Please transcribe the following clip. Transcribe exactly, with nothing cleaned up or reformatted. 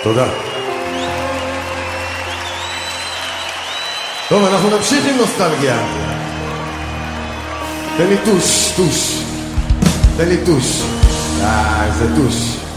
תודה. טוב, אנחנו נמשיך עם נוסטלגיה. תן לי טוש, טוש. תן לי טוש. אה, איזה טוש.